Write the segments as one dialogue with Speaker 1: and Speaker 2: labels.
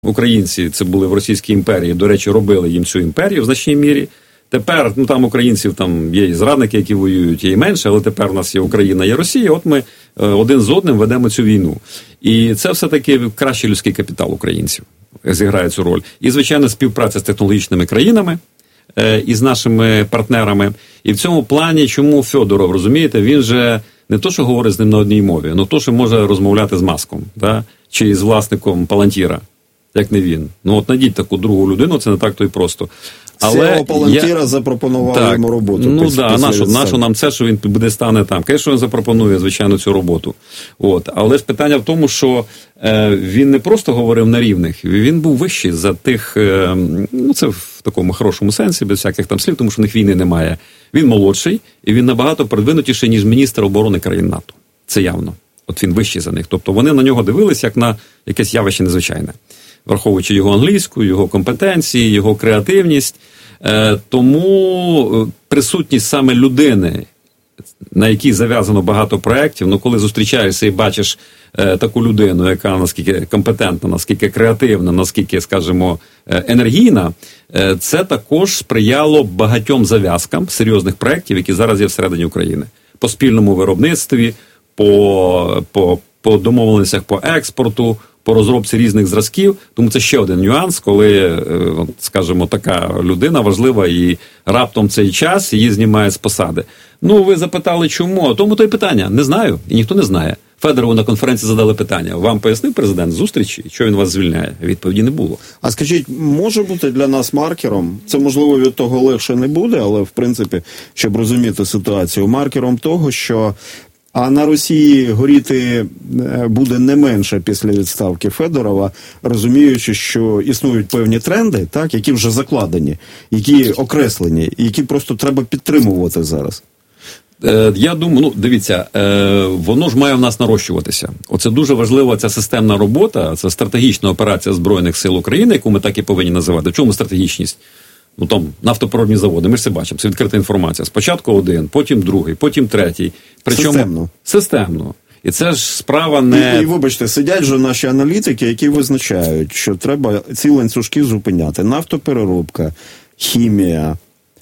Speaker 1: Українці це були в Російській імперії, до речі, робили їм цю імперію в значній мірі. Тепер, там українців там є і зрадники, які воюють, є і менше, але тепер у нас є Україна, є Росія, от ми один з одним ведемо цю війну. І це все-таки кращий людський капітал українців зіграє цю роль. І, звичайно, співпраця з технологічними країнами і з нашими партнерами. І в цьому плані, чому Федоров, розумієте, він же не то, що говорить з ним на одній мові, але то, що може розмовляти з Маском, да? Чи з власником Палантіра, як не він. От знайдіть таку другу людину, це не так то й просто.
Speaker 2: Але Палантіра запропонував йому роботу.
Speaker 1: Нащо нам це, що він буде стане там? Звісно, він запропонує, звичайно, цю роботу. Але ж питання в тому, що він не просто говорив на рівних, він був вищий за тих, це в такому хорошому сенсі, без всяких там слів, тому що в них війни немає. Він молодший, і він набагато продвинутіший, ніж міністр оборони країн НАТО. Це явно. От він вищий за них. Тобто вони на нього дивились, як на якесь явище незвичайне. Враховуючи його англійську, його компетенції, його креативність. Тому присутність саме людини, на якій зав'язано багато проєктів, коли зустрічаєшся і бачиш таку людину, яка наскільки компетентна, наскільки креативна, наскільки, скажімо, енергійна, це також сприяло багатьом зав'язкам серйозних проєктів, які зараз є всередині України. По спільному виробництві, по домовленостях по експорту, по розробці різних зразків. Тому це ще один нюанс, коли, скажімо, така людина важлива і раптом цей час її знімають з посади. Ви запитали, чому? Тому то й питання. Не знаю. І ніхто не знає. Федорову на конференції задали питання. Вам пояснив президент зустрічі, що він вас звільняє? Відповіді не було.
Speaker 2: А скажіть, може бути для нас маркером, це можливо від того легше не буде, але в принципі, щоб розуміти ситуацію, маркером того, що на Росії горіти буде не менше після відставки Федорова, розуміючи, що існують певні тренди, так, які вже закладені, які окреслені, які просто треба підтримувати зараз.
Speaker 1: Я думаю, дивіться, воно ж має в нас нарощуватися. Оце дуже важлива ця системна робота, це стратегічна операція Збройних сил України, яку ми так і повинні називати. В чому стратегічність? Там нафтопереробні заводи, ми ж це бачимо, це відкрита інформація. Спочатку один, потім другий, потім третій. Причому системно. І це ж справа не...
Speaker 2: І вибачте, сидять же наші аналітики, які визначають, що треба ці ланцюжки зупиняти. Нафтопереробка, хімія,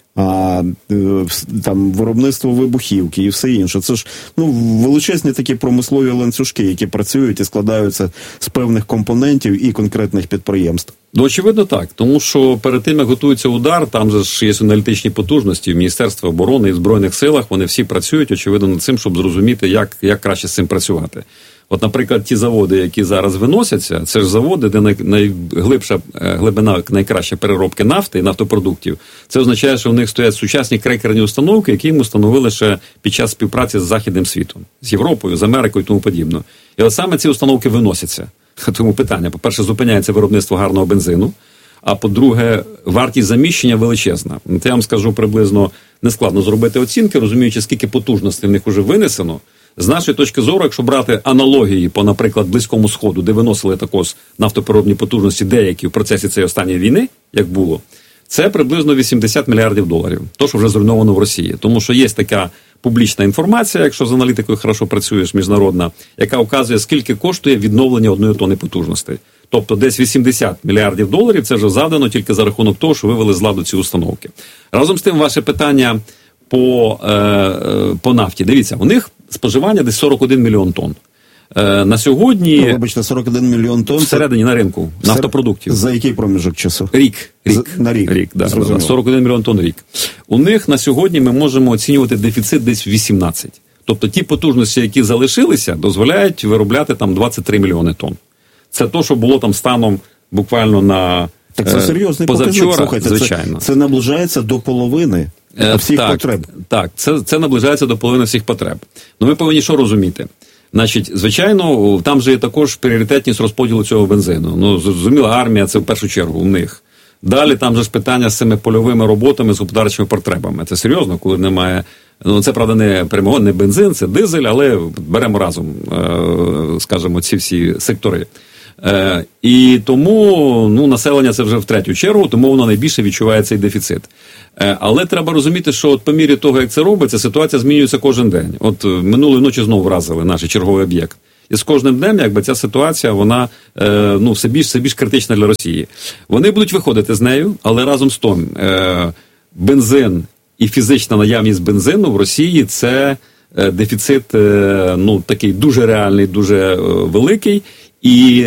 Speaker 2: там виробництво вибухівки і все інше. Це ж величезні такі промислові ланцюжки, які працюють і складаються з певних компонентів і конкретних підприємств.
Speaker 1: Очевидно так, тому що перед тим, як готується удар, там же ж є аналітичні потужності в Міністерстві оборони і в Збройних силах, вони всі працюють, очевидно, над цим, щоб зрозуміти, як краще з цим працювати. Наприклад, ті заводи, які зараз виносяться, це ж заводи, де найглибша глибина, найкраща переробки нафти і нафтопродуктів. Це означає, що в них стоять сучасні крекерні установки, які ми встановили ще під час співпраці з Західним світом, з Європою, з Америкою і тому подібне. І саме ці установки виносяться. Тому питання, по-перше, зупиняється виробництво гарного бензину, а по-друге, вартість заміщення величезна. Я вам скажу, приблизно нескладно зробити оцінки, розуміючи, скільки потужностей в них вже винесено. З нашої точки зору, якщо брати аналогії по, наприклад, Близькому Сходу, де виносили також нафтопереробні потужності деякі в процесі цієї останньої війни, як було, це приблизно $80 мільярдів. То, що вже зруйновано в Росії. Тому що є така публічна інформація, якщо з аналітикою хорошо працюєш, міжнародна, яка вказує, скільки коштує відновлення 1 тонни потужностей. Тобто десь $80 мільярдів, це вже завдано тільки за рахунок того, що вивели з ладу ці установки. Разом з тим, ваше питання по нафті. Дивіться, у них споживання десь 41 мільйон тонн. На сьогодні...
Speaker 2: Вибачте, 41 мільйон тонн...
Speaker 1: Всередині на ринку нафтопродуктів.
Speaker 2: За який проміжок часу?
Speaker 1: Рік.
Speaker 2: На рік.
Speaker 1: Да, 41 мільйон тонн рік. У них на сьогодні ми можемо оцінювати дефіцит десь в 18. Тобто ті потужності, які залишилися, дозволяють виробляти там 23 мільйони тонн. Це то, що було там станом буквально на
Speaker 2: так це серйозний
Speaker 1: позавчора,
Speaker 2: слухайте,
Speaker 1: звичайно.
Speaker 2: Це наближається до половини всіх потреб.
Speaker 1: Так, це наближається до половини всіх потреб. Ми повинні що розуміти? Значить, звичайно, там же є також пріоритетність розподілу цього бензину. Зрозуміло, армія це в першу чергу у них. Далі там же ж питання з цими польовими роботами, з господарчими потребами. Це серйозно, коли немає... це, правда, не бензин, це дизель, але беремо разом, скажімо, ці всі сектори. І тому населення це вже в третю чергу, тому воно найбільше відчуває цей дефіцит. Але треба розуміти, що по мірі того, як це робиться, ситуація змінюється кожен день. Минулої ночі знову вразили наш черговий об'єкт. і з кожним днем, якби, ця ситуація, вона, все більш критична для Росії. Вони будуть виходити з нею, але разом з тим, бензин і фізична наявність бензину в Росії – це дефіцит, такий дуже реальний, дуже великий, і,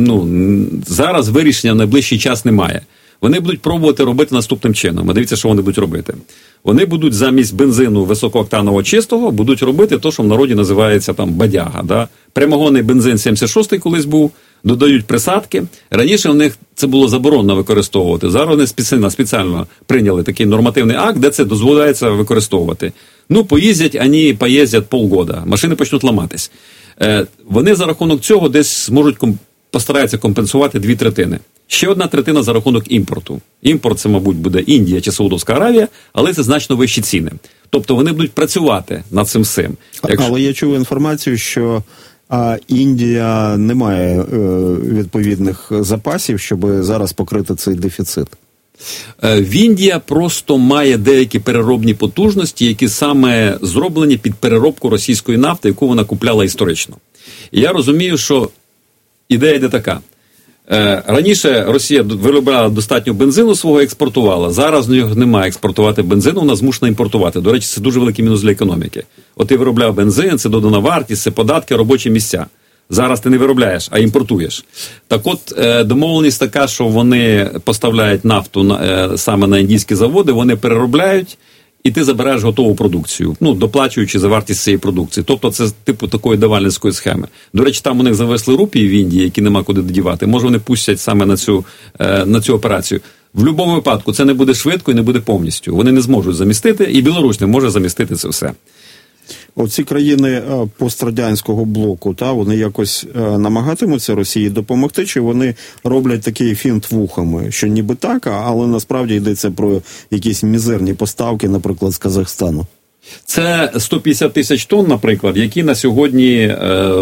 Speaker 1: зараз вирішення в найближчий час немає. Вони будуть пробувати робити наступним чином. Дивіться, що вони будуть робити. Вони будуть замість бензину високооктанового чистого, будуть робити те, що в народі називається там бадяга. Да? Прямогонний бензин 76-й колись був, додають присадки. Раніше в них це було заборонено використовувати. Зараз вони спеціально прийняли такий нормативний акт, де це дозволяється використовувати. Поїздять полгода. Машини почнуть ламатись. Вони за рахунок цього десь постараються компенсувати 2/3. Ще 1/3 за рахунок імпорту. Імпорт це, мабуть, буде Індія чи Саудовська Аравія, але це значно вищі ціни. Тобто вони будуть працювати над цим всім.
Speaker 2: Але я чув інформацію, що Індія не має відповідних запасів, щоб зараз покрити цей дефіцит.
Speaker 1: Індія просто має деякі переробні потужності, які саме зроблені під переробку російської нафти, яку вона купляла історично. І я розумію, що ідея йде така. Раніше Росія виробляла достатньо бензину свого, експортувала. Зараз в нього немає експортувати бензину, вона змушена імпортувати. До речі, це дуже великий мінус для економіки. От ти виробляв бензин, це додана вартість, це податки, робочі місця. Зараз ти не виробляєш, а імпортуєш. Так от, домовленість така, що вони поставляють нафту саме на індійські заводи, вони переробляють, і ти забираєш готову продукцію, доплачуючи за вартість цієї продукції. Тобто це типу такої давальницької схеми. До речі, там у них зависли рупії в Індії, які нема куди додівати. Може, вони пустять саме на цю операцію. В будь-якому випадку це не буде швидко і не буде повністю. Вони не зможуть замістити, і Білорусь не може замістити це все.
Speaker 2: Оці країни пострадянського блоку, вони якось намагатимуться Росії допомогти, чи вони роблять такий фінт вухами, що ніби так, але насправді йдеться про якісь мізерні поставки, наприклад, з Казахстану? Це
Speaker 1: 150 тисяч тонн, наприклад, які на сьогодні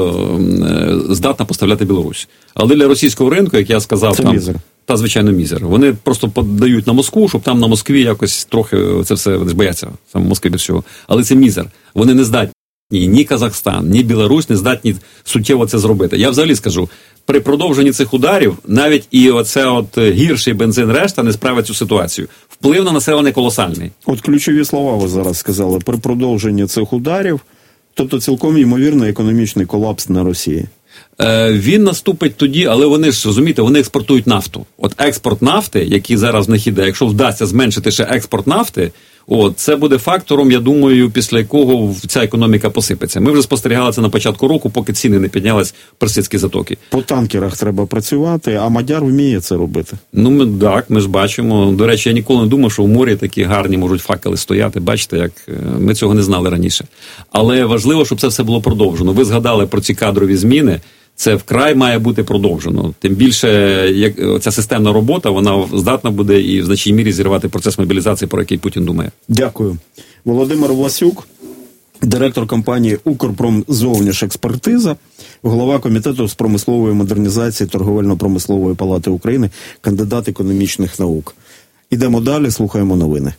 Speaker 1: здатна поставляти Білорусь. Але для російського ринку, як я сказав,
Speaker 2: це мізер.
Speaker 1: Та, звичайно, мізер. Вони просто подають на Москву, щоб там на Москві якось трохи це все, вони ж бояться саме Москви без всього. Але це мізер. Вони не здатні, ні Казахстан, ні Білорусь не здатні суттєво це зробити. Я взагалі скажу, при продовженні цих ударів навіть і гірший бензин решта не справить цю ситуацію. Вплив на населення колосальний.
Speaker 2: От ключові слова ви зараз сказали. При продовженні цих ударів, тобто цілком ймовірний економічний колапс на Росії.
Speaker 1: Він наступить тоді, але вони ж, розумієте, вони експортують нафту. От експорт нафти, який зараз в них іде, якщо вдасться зменшити ще експорт нафти, це буде фактором, я думаю, після якого ця економіка посипеться. Ми вже спостерігали це на початку року, поки ціни не піднялись в Персидські затоки.
Speaker 2: По танкерах треба працювати, а Мадяр вміє це робити.
Speaker 1: Ми ж бачимо. До речі, я ніколи не думав, що в морі такі гарні можуть факели стояти. Бачите, як ми цього не знали раніше. Але важливо, щоб це все було продовжено. Ви згадали про ці кадрові зміни. Це вкрай має бути продовжено. Тим більше, як ця системна робота, вона здатна буде і в значній мірі зірвати процес мобілізації, про який Путін думає.
Speaker 2: Дякую. Володимир Власюк, директор компанії «Укрпромзовнішекспертиза», голова Комітету з промислової модернізації Торговельно-промислової палати України, кандидат економічних наук. Ідемо далі, слухаємо новини.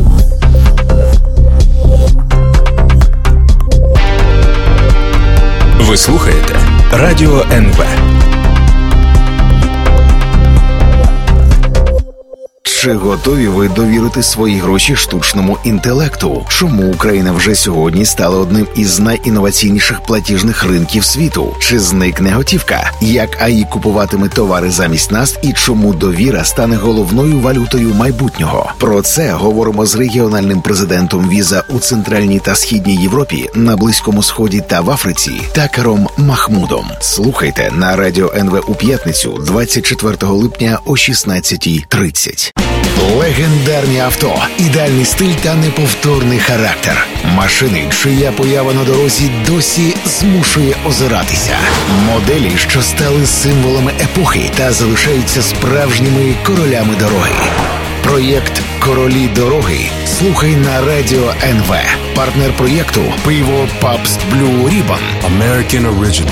Speaker 3: Ви слухаєте Радіо НВ. Чи готові ви довірити свої гроші штучному інтелекту? Чому Україна вже сьогодні стала одним із найінноваційніших платіжних ринків світу? Чи зникне готівка? Як АІ купуватиме товари замість нас і чому довіра стане головною валютою майбутнього? Про це говоримо з регіональним президентом Віза у Центральній та Східній Європі, на Близькому Сході та в Африці Такером Махмудом. Слухайте на Радіо НВ у п'ятницю 24 липня о 16:30. Легендарні авто, ідеальний стиль та неповторний характер. Машини, чия поява на дорозі досі змушує озиратися. Моделі, що стали символами епохи та залишаються справжніми королями дороги. Проєкт «Королі дороги» слухай на Радіо НВ. Партнер проєкту – пиво Pabst Blue Ribbon.
Speaker 4: American Original.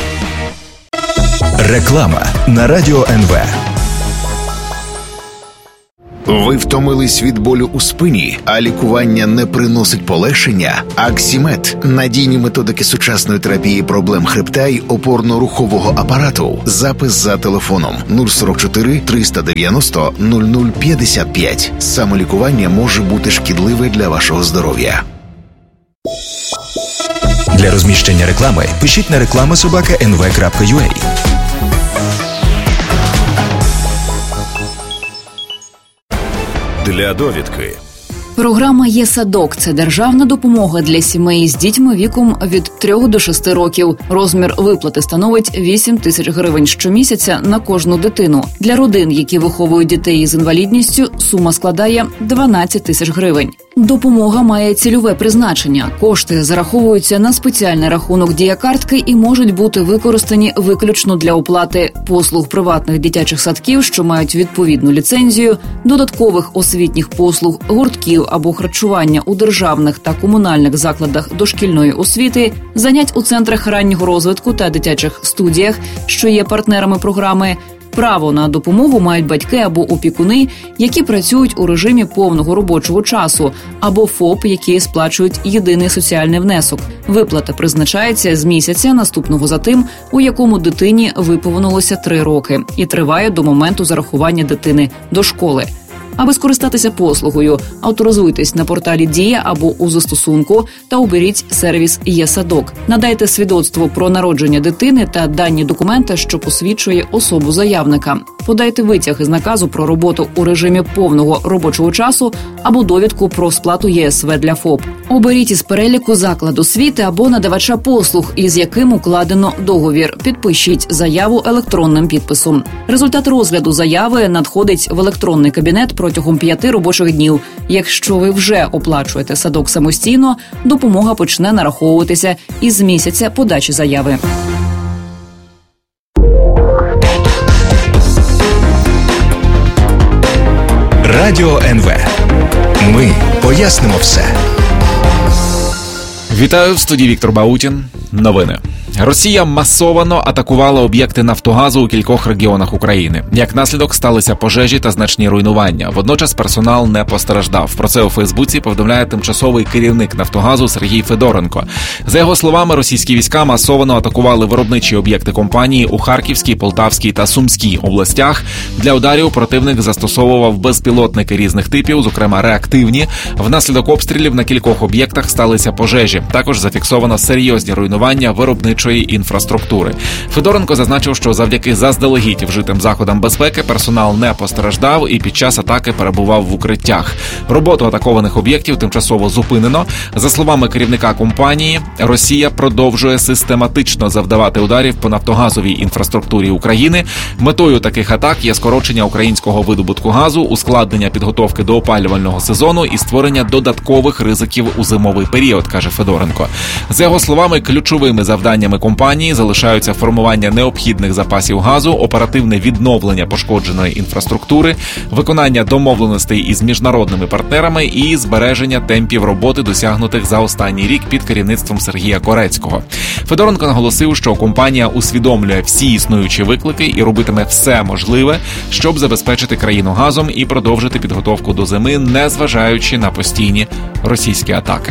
Speaker 3: Реклама на Радіо НВ. Ви втомились від болю у спині, а лікування не приносить полегшення? Аксімед – надійні методики сучасної терапії проблем хребта й опорно-рухового апарату. Запис за телефоном 044 390 0055. Самолікування може бути шкідливе для вашого здоров'я.
Speaker 4: Для розміщення реклами пишіть на reklama@nv.ua.
Speaker 5: Для довідки.
Speaker 6: Програма «Є-садок» – це державна допомога для сімей з дітьми віком від 3 до 6 років. Розмір виплати становить 8 тисяч гривень щомісяця на кожну дитину. Для родин, які виховують дітей з інвалідністю, сума складає 12 тисяч гривень. Допомога має цільове призначення. Кошти зараховуються на спеціальний рахунок дія-картки і можуть бути використані виключно для оплати послуг приватних дитячих садків, що мають відповідну ліцензію, додаткових освітніх послуг, гуртків або харчування у державних та комунальних закладах дошкільної освіти, занять у центрах раннього розвитку та дитячих студіях, що є партнерами програми. Право на допомогу мають батьки або опікуни, які працюють у режимі повного робочого часу, або ФОП, які сплачують єдиний соціальний внесок. Виплата призначається з місяця, наступного за тим, у якому дитині виповнилося 3 роки, і триває до моменту зарахування дитини до школи. Аби скористатися послугою, авторизуйтесь на порталі «Дія» або у застосунку та оберіть сервіс «Є-садок». Надайте свідоцтво про народження дитини та дані документа, що посвідчує особу заявника. Подайте витяг із наказу про роботу у режимі повного робочого часу або довідку про сплату ЄСВ для ФОП. Оберіть із переліку заклад освіти або надавача послуг, із яким укладено договір. Підпишіть заяву електронним підписом. Результат розгляду заяви надходить в електронний кабінет протягом 5 робочих днів. Якщо ви вже оплачуєте садок самостійно, допомога почне нараховуватися із місяця подачі заяви.
Speaker 4: Радіо НВ. Ми пояснимо все.
Speaker 7: Вітаю, в студії Віктор Баутін. Новини. Росія масово атакувала об'єкти Нафтогазу у кількох регіонах України. Як наслідок сталися пожежі та значні руйнування. Водночас персонал не постраждав. Про це у Фейсбуці повідомляє тимчасовий керівник Нафтогазу Сергій Федоренко. За його словами, російські війська масово атакували виробничі об'єкти компанії у Харківській, Полтавській та Сумській областях. Для ударів противник застосовував безпілотники різних типів, зокрема реактивні. Внаслідок обстрілів на кількох об'єктах сталися пожежі. Також зафіксовано серйозні руйнування виробничої інфраструктури. Федоренко зазначив, що завдяки заздалегідь вжитим заходам безпеки персонал не постраждав і під час атаки перебував в укриттях. Роботу атакованих об'єктів тимчасово зупинено. За словами керівника компанії, Росія продовжує систематично завдавати ударів по нафтогазовій інфраструктурі України. Метою таких атак є скорочення українського видобутку газу, ускладнення підготовки до опалювального сезону і створення додаткових ризиків у зимовий період, каже Федоренко. За його словами, ключовими завданнями компанії залишаються формування необхідних запасів газу, оперативне відновлення пошкодженої інфраструктури, виконання домовленостей із міжнародними партнерами і збереження темпів роботи, досягнутих за останній рік під керівництвом Сергія Корецького. Федоренко наголосив, що компанія усвідомлює всі існуючі виклики і робитиме все можливе, щоб забезпечити країну газом і продовжити підготовку до зими, незважаючи на постійні російські атаки.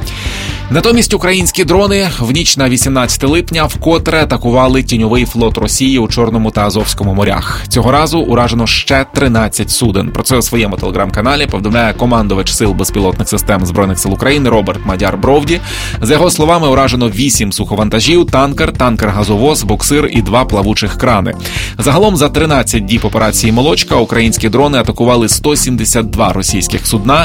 Speaker 7: Натомість українські дрони в ніч на 18 липня вкотре атакували тіньовий флот Росії у Чорному та Азовському морях. Цього разу уражено ще 13 суден. Про це у своєму телеграм-каналі повідомляє командувач Сил безпілотних систем Збройних сил України Роберт Мадяр-Бровді. За його словами, уражено 8 суховантажів, танкер-газовоз, буксир і 2 плавучих крани. Загалом за 13 діб операції «Молочка» українські дрони атакували 172 російських судна,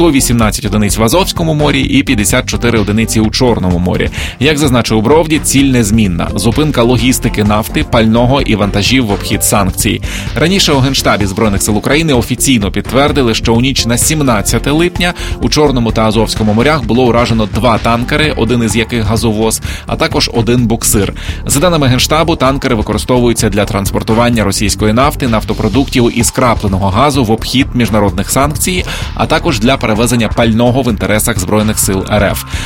Speaker 7: 118 одиниць в Азовському морі і 54 одиниці у Чорному морі. Як зазначив Бровді, ціль незмінна – зупинка логістики нафти, пального і вантажів в обхід санкцій. Раніше у Генштабі Збройних сил України офіційно підтвердили, що у ніч на 17 липня у Чорному та Азовському морях було уражено 2 танкери, один із яких газовоз, а також 1 буксир. За даними Генштабу, танкери використовуються для транспортування російської нафти, нафтопродуктів і скрапленого газу в обхід міжнародних санкцій, а також для перевезення пального в інтересах Збройних сил РФ.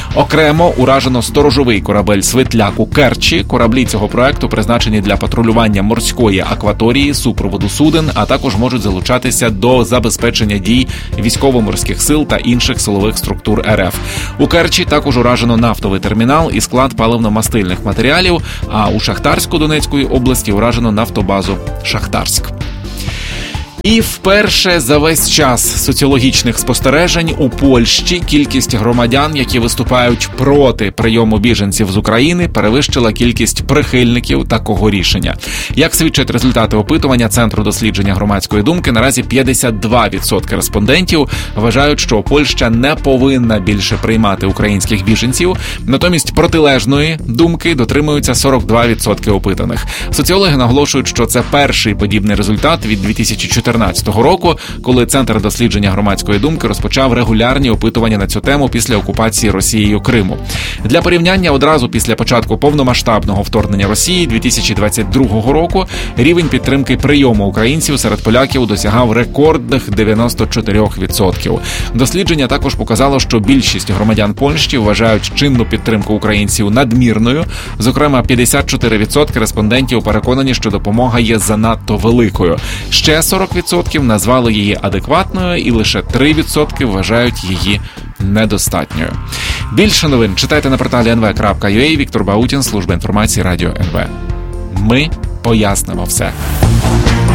Speaker 7: Окремо уражено сторожовий корабель «Свитляк» у Керчі. Кораблі цього проекту призначені для патрулювання морської акваторії, супроводу суден, а також можуть залучатися до забезпечення дій військово-морських сил та інших силових структур РФ. У Керчі також уражено нафтовий термінал і склад паливно-мастильних матеріалів, а у Шахтарську Донецької області уражено нафтобазу «Шахтарськ». І вперше за весь час соціологічних спостережень у Польщі кількість громадян, які виступають проти прийому біженців з України, перевищила кількість прихильників такого рішення. Як свідчать результати опитування Центру дослідження громадської думки, наразі 52% респондентів вважають, що Польща не повинна більше приймати українських біженців. Натомість протилежної думки дотримуються 42% опитаних. Соціологи наголошують, що це перший подібний результат від 2014 року, коли Центр дослідження громадської думки розпочав регулярні опитування на цю тему після окупації Росією Криму. Для порівняння, одразу після початку повномасштабного вторгнення Росії 2022 року рівень підтримки прийому українців серед поляків досягав рекордних 94%. Дослідження також показало, що більшість громадян Польщі вважають чинну підтримку українців надмірною. Зокрема, 54% респондентів переконані, що допомога є занадто великою. Ще 40% назвали її адекватною, і лише 3% вважають її недостатньою. Більше новин читайте на порталі nv.ua. Віктор Баутін, служба інформації Радіо НВ. Ми пояснимо все.